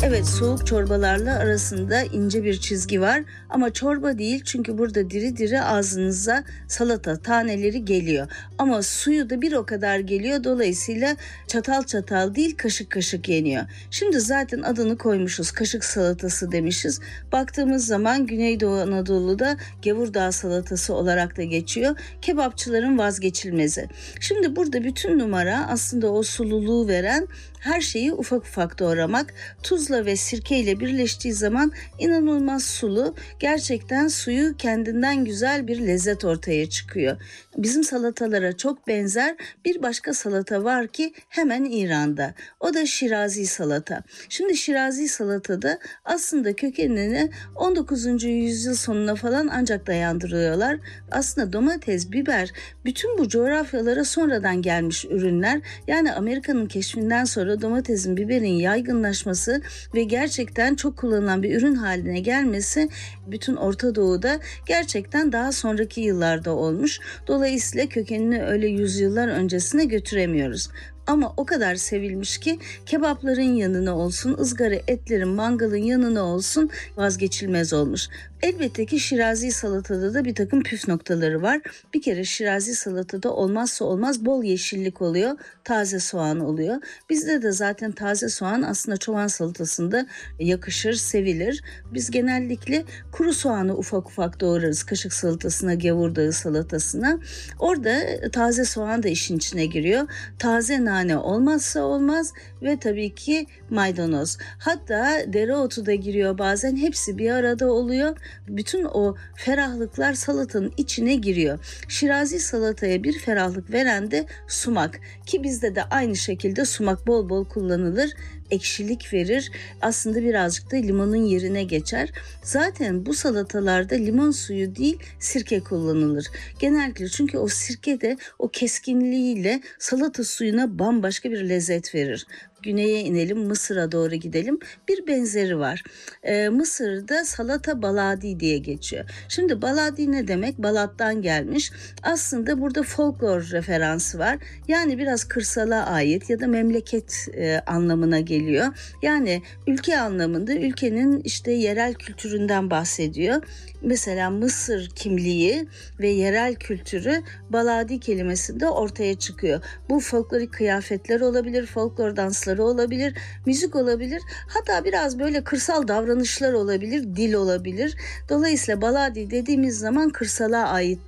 Evet, soğuk çorbalarla arasında ince bir çizgi var ama çorba değil, çünkü burada diri diri ağzınıza salata taneleri geliyor. Ama suyu da bir o kadar geliyor, dolayısıyla çatal çatal değil, kaşık kaşık yeniyor. Şimdi zaten adını koymuşuz, kaşık salatası demişiz. Baktığımız zaman Güneydoğu Anadolu'da gavurdağ salatası olarak da geçiyor. Kebapçıların vazgeçilmezi. Şimdi burada bütün numara aslında o sululuğu veren her şeyi ufak ufak doğramak. Tuzla ve sirkeyle birleştiği zaman inanılmaz sulu, gerçekten suyu kendinden güzel bir lezzet ortaya çıkıyor. Bizim salatalara çok benzer bir başka salata var ki hemen İran'da. O da Şirazi salata. Şimdi Şirazi salatada aslında kökenini 19. yüzyıl sonuna falan ancak dayandırıyorlar. Aslında domates, biber, bütün bu coğrafyalara sonradan gelmiş ürünler. Yani Amerika'nın keşfinden sonra domatesin, biberin yaygınlaşması ve gerçekten çok kullanılan bir ürün haline gelmesi bütün Orta Doğu'da gerçekten daha sonraki yıllarda olmuş. Dolayısıyla kökenini öyle yüzyıllar öncesine götüremiyoruz. Ama o kadar sevilmiş ki kebapların yanına olsun, ızgara etlerin, mangalın yanına olsun vazgeçilmez olmuş. Elbette ki Şirazi salatada da bir takım püf noktaları var. Bir kere Şirazi salatada olmazsa olmaz bol yeşillik oluyor, taze soğan oluyor. Bizde de zaten taze soğan aslında çoban salatasında yakışır, sevilir. Biz genellikle kuru soğanı ufak ufak doğrarız kaşık salatasına, gavurdağı salatasına. Orada taze soğan da işin içine giriyor. Taze nane olmazsa olmaz ve tabii ki maydanoz. Hatta dereotu da giriyor bazen, hepsi bir arada oluyor. Bütün o ferahlıklar salatanın içine giriyor. Şirazi salataya bir ferahlık veren de sumak, ki bizde de aynı şekilde sumak bol bol kullanılır. Ekşilik verir. Aslında birazcık da limonun yerine geçer. Zaten bu salatalarda limon suyu değil, sirke kullanılır. Genellikle, çünkü o sirke de o keskinliğiyle salata suyuna bambaşka bir lezzet verir. Güneye inelim, Mısır'a doğru gidelim. Bir benzeri var. Mısır'da salata baladi diye geçiyor. Şimdi baladi ne demek? Balat'tan gelmiş. Aslında burada folklor referansı var. Yani biraz kırsala ait ya da memleket anlamına geliyor. Yani ülke anlamında ülkenin işte yerel kültüründen bahsediyor. Mesela Mısır kimliği ve yerel kültürü baladi kelimesinde ortaya çıkıyor. Bu folklorik kıyafetler olabilir, folklor dansları olabilir, müzik olabilir. Hatta biraz böyle kırsal davranışlar olabilir, dil olabilir. Dolayısıyla baladi dediğimiz zaman kırsala ait